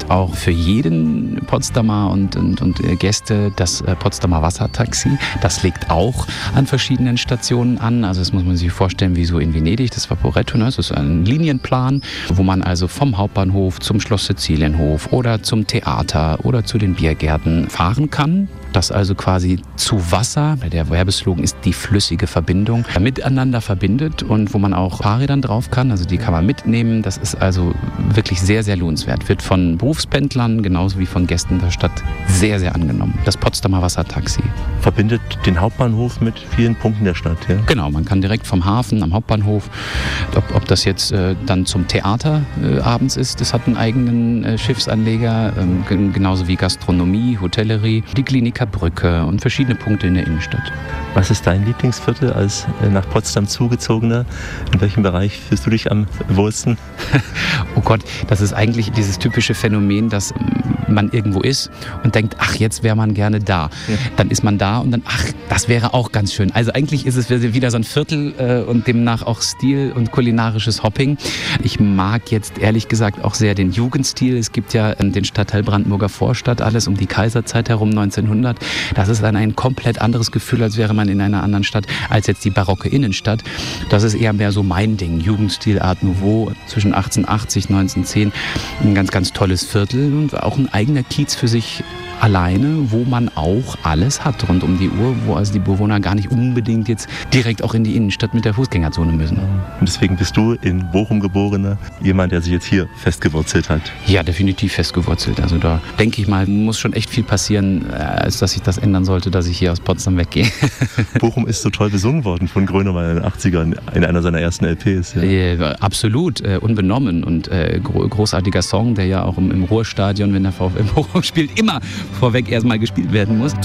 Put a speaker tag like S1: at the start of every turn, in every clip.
S1: gibt auch für jeden Potsdamer und Gäste das Potsdamer Wassertaxi. Das legt auch an verschiedenen Stationen an. Also das muss man sich vorstellen wie so in Venedig, das Vaporetto. Ne? Das ist ein Linienplan, wo man also vom Hauptbahnhof zum Schloss Sizilienhof oder zum Theater oder zu den Biergärten fahren kann. Das also quasi zu Wasser, der Werbeslogan ist die flüssige Verbindung, miteinander verbindet und wo man auch Fahrrädern drauf kann, also die kann man mitnehmen. Das ist also wirklich sehr, sehr lohnenswert. Wird von Berufspendlern genauso wie von Gästen der Stadt sehr, sehr angenommen. Das Potsdamer Wassertaxi.
S2: Verbindet den Hauptbahnhof mit vielen Punkten der Stadt, ja?
S1: Genau, man kann direkt vom Hafen am Hauptbahnhof, ob das jetzt dann zum Theater abends ist, das hat einen eigenen Schiffsanleger, genauso wie Gastronomie, Hotellerie, die Kliniker Brücke und verschiedene Punkte in der Innenstadt.
S2: Was ist dein Lieblingsviertel als nach Potsdam zugezogener? In welchem Bereich fühlst du dich am wohlsten?
S1: Oh Gott, das ist eigentlich dieses typische Phänomen, dass man irgendwo ist und denkt, ach, jetzt wäre man gerne da. Ja. Dann ist man da und dann, ach, das wäre auch ganz schön. Also eigentlich ist es wieder so ein Viertel und demnach auch Stil und kulinarisches Hopping. Ich mag jetzt ehrlich gesagt auch sehr den Jugendstil. Es gibt ja den Stadtteil Brandenburger Vorstadt, alles um die Kaiserzeit herum, 1900. Das ist dann ein komplett anderes Gefühl, als wäre man in einer anderen Stadt, als jetzt die barocke Innenstadt. Das ist eher mehr so mein Ding. Jugendstil, Art Nouveau, zwischen 1880, 1910. Ein ganz, ganz tolles Viertel und auch ein eigener Kiez für sich alleine, wo man auch alles hat rund um die Uhr, wo also die Bewohner gar nicht unbedingt jetzt direkt auch in die Innenstadt mit der Fußgängerzone müssen.
S2: Und deswegen bist du in Bochum geborener, jemand, der sich jetzt hier festgewurzelt hat?
S1: Ja, definitiv festgewurzelt. Also da denke ich mal, muss schon echt viel passieren, als dass sich das ändern sollte, dass ich hier aus Potsdam weggehe.
S2: Bochum ist so toll besungen worden von Grönemeyer in den 80ern, in einer seiner ersten LPs. Ja.
S1: Absolut, unbenommen und großartiger Song, der ja auch im Ruhrstadion, wenn der VfL Bochum spielt, immer vorweg erstmal gespielt werden muss.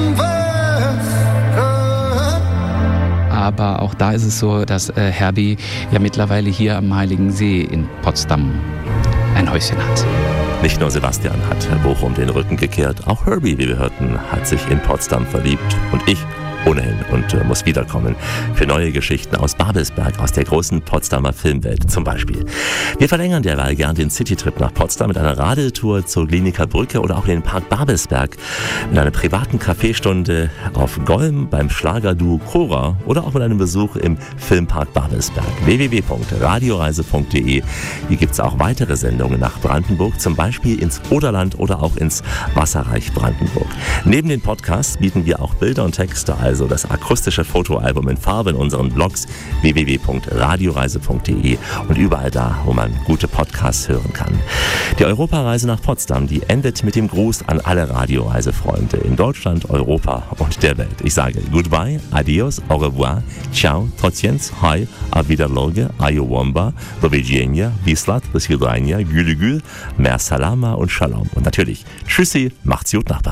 S1: Aber auch da ist es so, dass Herbie ja mittlerweile hier am Heiligen See in Potsdam ein Häuschen hat.
S2: Nicht nur Sebastian hat Bochum den Rücken gekehrt, auch Herbie, wie wir hörten, hat sich in Potsdam verliebt und ich ohnehin und muss wiederkommen für neue Geschichten aus Babelsberg, aus der großen Potsdamer Filmwelt zum Beispiel. Wir verlängern derweil gern den Citytrip nach Potsdam mit einer Radeltour zur Kliniker Brücke oder auch in den Park Babelsberg, mit einer privaten Kaffeestunde auf Golm beim Schlagerduo Cora oder auch mit einem Besuch im Filmpark Babelsberg. www.radioreise.de. Hier gibt es auch weitere Sendungen nach Brandenburg, zum Beispiel ins Oderland oder auch ins Wasserreich Brandenburg. Neben den Podcasts bieten wir auch Bilder und Texte, also das akustische Fotoalbum in Farbe in unseren Blogs www.radioreise.de und überall da, wo man gute Podcasts hören kann. Die Europareise nach Potsdam, die endet mit dem Gruß an alle Radioreisefreunde in Deutschland, Europa und der Welt. Ich sage goodbye, adios, au revoir, ciao, trotjens, hi, a wiederloge, ayowomba, do widzenia, wislat, do svidania, gülü, mer salama und shalom. Und natürlich, tschüssi, macht's gut, Nachbarn.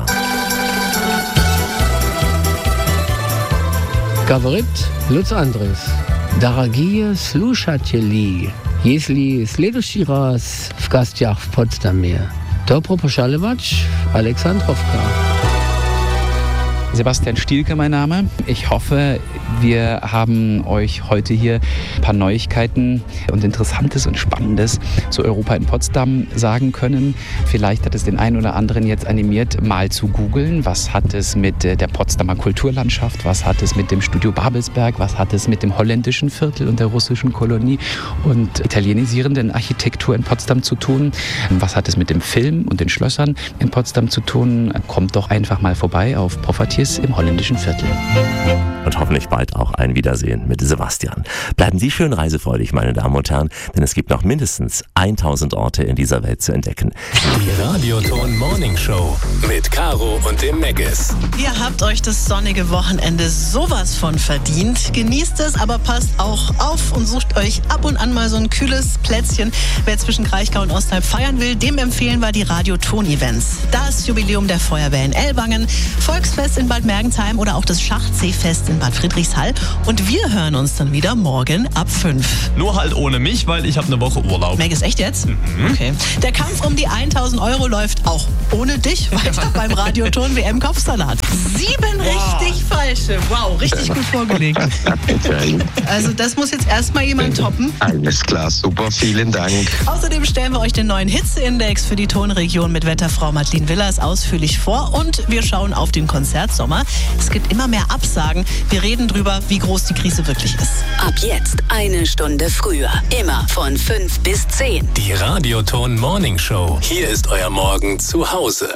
S3: Говорит Луц Андрес. Дорогие слушатели, если в следующий раз в гостях в Потсдаме, добро пожаловать в Alexandrovka.
S1: Sebastian Stielke mein Name. Ich hoffe, wir haben euch heute hier ein paar Neuigkeiten und Interessantes und Spannendes zu Europa in Potsdam sagen können. Vielleicht hat es den einen oder anderen jetzt animiert, mal zu googeln. Was hat es mit der Potsdamer Kulturlandschaft, was hat es mit dem Studio Babelsberg, was hat es mit dem holländischen Viertel und der russischen Kolonie und italienisierenden Architektur in Potsdam zu tun? Was hat es mit dem Film und den Schlössern in Potsdam zu tun? Kommt doch einfach mal vorbei auf Profatiers im holländischen Viertel.
S2: Und hoffentlich bald auch ein Wiedersehen mit Sebastian. Bleiben Sie schön reisefreudig, meine Damen und Herren, denn es gibt noch mindestens 1000 Orte in dieser Welt zu entdecken.
S4: Die Radioton Morning Show mit Caro und dem Meggis.
S5: Ihr habt euch das sonnige Wochenende sowas von verdient. Genießt es, aber passt auch auf und sucht euch ab und an mal so ein kühles Plätzchen. Wer zwischen Kraichgau und Ostalb feiern will, dem empfehlen wir die Radioton-Events. Das Jubiläum der Feuerwehr in Ellwangen, Volksfest in Bad Mergentheim oder auch das Schachseefest in Bad Friedrichshall. Und wir hören uns dann wieder morgen ab 5.
S6: Nur halt ohne mich, weil ich habe eine Woche Urlaub.
S5: Meg, ist echt jetzt? Okay. Der Kampf um die 1.000 € läuft auch ohne dich weiter beim Radioton WM Kopfsalat. 7 richtig falsche. Wow, richtig gut vorgelegt. Also das muss jetzt erstmal jemand toppen.
S7: Alles klar, super, vielen Dank.
S5: Außerdem stellen wir euch den neuen Hitzeindex für die Tonregion mit Wetterfrau Madeleine Willers ausführlich vor und wir schauen auf den Konzertsommer. Es gibt immer mehr Absagen. Wir reden drüber, wie groß die Krise wirklich ist.
S8: Ab jetzt 1 Stunde früher. Immer von 5 bis 10.
S4: Die Radioton Morning Show. Hier ist euer Morgen zu Hause.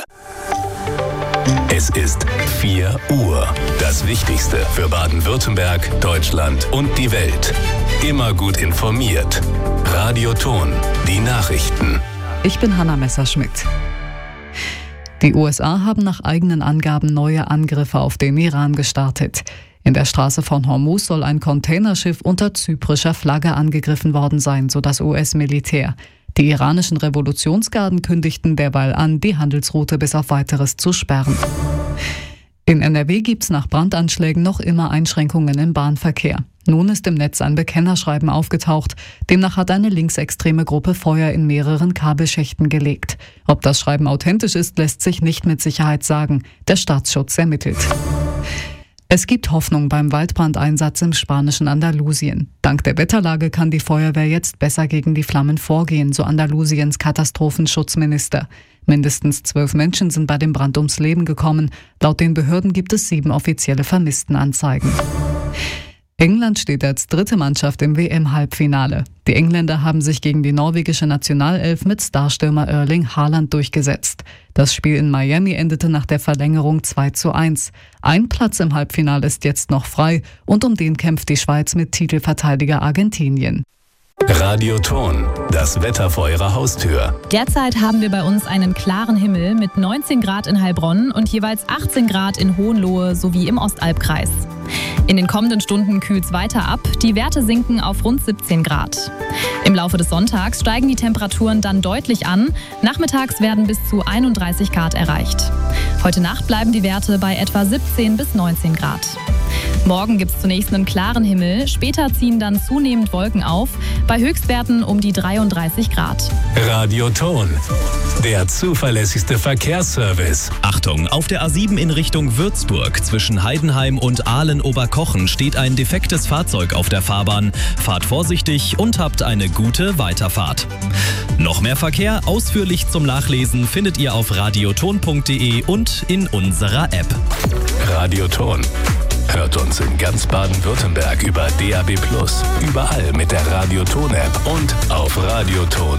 S4: Es ist 4 Uhr. Das Wichtigste für Baden-Württemberg, Deutschland und die Welt. Immer gut informiert. Radioton. Die Nachrichten.
S9: Ich bin Hanna Messerschmidt. Die USA haben nach eigenen Angaben neue Angriffe auf den Iran gestartet. In der Straße von Hormuz soll ein Containerschiff unter zyprischer Flagge angegriffen worden sein, so das US-Militär. Die iranischen Revolutionsgarden kündigten derweil an, die Handelsroute bis auf Weiteres zu sperren. In NRW gibt es nach Brandanschlägen noch immer Einschränkungen im Bahnverkehr. Nun ist im Netz ein Bekennerschreiben aufgetaucht. Demnach hat eine linksextreme Gruppe Feuer in mehreren Kabelschächten gelegt. Ob das Schreiben authentisch ist, lässt sich nicht mit Sicherheit sagen. Der Staatsschutz ermittelt. Es gibt Hoffnung beim Waldbrandeinsatz im spanischen Andalusien. Dank der Wetterlage kann die Feuerwehr jetzt besser gegen die Flammen vorgehen, so Andalusiens Katastrophenschutzminister. Mindestens 12 Menschen sind bei dem Brand ums Leben gekommen. Laut den Behörden gibt es 7 offizielle Vermisstenanzeigen. England steht als dritte Mannschaft im WM-Halbfinale. Die Engländer haben sich gegen die norwegische Nationalelf mit Starstürmer Erling Haaland durchgesetzt. Das Spiel in Miami endete nach der Verlängerung 2:1. Ein Platz im Halbfinale ist jetzt noch frei und um den kämpft die Schweiz mit Titelverteidiger Argentinien.
S4: Radioton. Das Wetter vor eurer Haustür.
S10: Derzeit haben wir bei uns einen klaren Himmel mit 19 Grad in Heilbronn und jeweils 18 Grad in Hohenlohe sowie im Ostalbkreis. In den kommenden Stunden kühlt es weiter ab. Die Werte sinken auf rund 17 Grad. Im Laufe des Sonntags steigen die Temperaturen dann deutlich an. Nachmittags werden bis zu 31 Grad erreicht. Heute Nacht bleiben die Werte bei etwa 17 bis 19 Grad. Morgen gibt es zunächst einen klaren Himmel, später ziehen dann zunehmend Wolken auf, bei Höchstwerten um die 33 Grad.
S4: Radioton, der zuverlässigste Verkehrsservice.
S11: Achtung, auf der A7 in Richtung Würzburg zwischen Heidenheim und Aalen-Oberkochen steht ein defektes Fahrzeug auf der Fahrbahn. Fahrt vorsichtig und habt eine gute Weiterfahrt. Noch mehr Verkehr ausführlich zum Nachlesen findet ihr auf radioton.de und in unserer App.
S4: Radioton. Hört uns in ganz Baden-Württemberg über DAB+, überall mit der Radioton-App und auf radioton.de.